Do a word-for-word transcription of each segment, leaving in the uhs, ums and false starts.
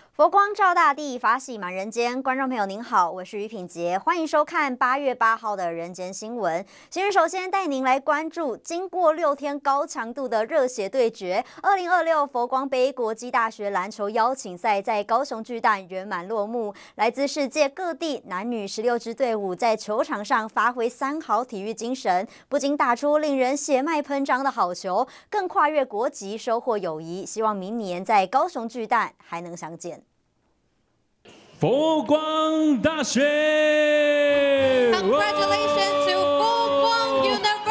佛光照大地，法喜满人间。观众朋友您好，我是于品杰，欢迎收看八月八号的人间新闻。新闻首先带您来关注，经过六天高强度的热血对决，二零二六佛光杯国际大学篮球邀请赛在高雄巨蛋圆满落幕。来自世界各地男女十六支队伍在球场上发挥三好体育精神，不仅打出令人血脉喷张的好球，更跨越国籍收获友谊。希望明年在高雄巨蛋还能相见。 佛光大学 ！Congratulations to 佛光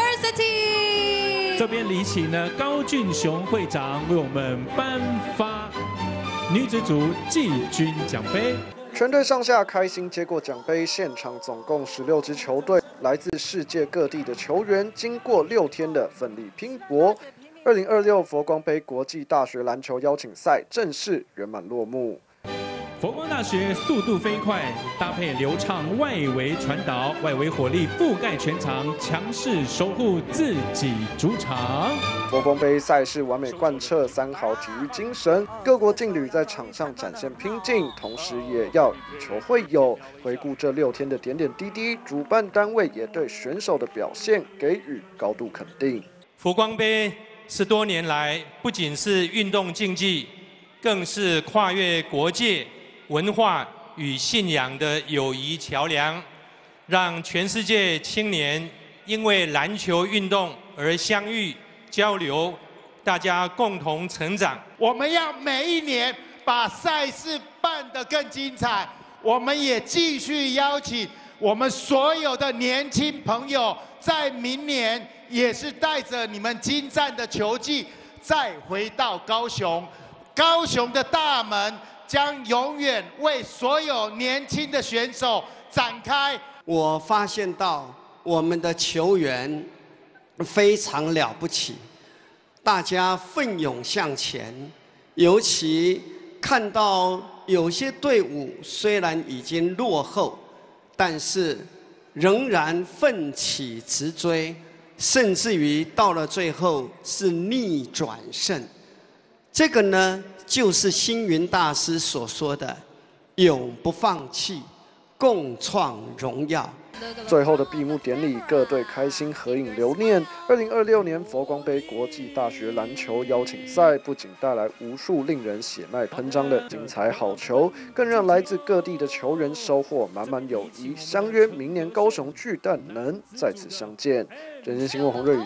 University！ 这边李请呢高俊雄会长为我们颁发女子组季军奖杯。 全队上下开心接过奖杯，现场总共十六支球队，来自世界各地的球员，经过六天的奋力拼搏，二零二六佛光杯国际大学篮球邀请赛正式圆满落幕。 佛光大学速度飞快，搭配流畅外围传导，外围火力覆盖全场，强势守护自己主场。 佛光杯赛事完美贯彻三好体育精神，各国劲旅在场上展现拼劲，同时也要以球会友。回顾这六天的点点滴滴，主办单位也对选手的表现给予高度肯定。 佛光杯是多年来不仅是运动竞技，更是跨越国界文化与信仰的友谊桥梁，让全世界青年因为篮球运动而相遇交流，大家共同成长。 我们要每一年把赛事办得更精彩，我们也继续邀请我们所有的年轻朋友，在明年也是带着你们精湛的球技，再回到高雄，高雄的大门将永远为所有年轻的选手展开。 我发现到我们的球员非常了不起，大家奋勇向前，尤其看到有些队伍虽然已经落后，但是仍然奋起直追，甚至于到了最后是逆转胜。这个呢，就是星云大师所说的“永不放弃，共创荣耀”。 最后的闭幕典礼，各队开心合影留念。二零二六年佛光杯国际大学篮球邀请赛，不仅带来无数令人血脉喷张的精彩好球，更让来自各地的球员收获满满友谊。相约明年高雄巨蛋能再次相见。人间新闻洪瑞宇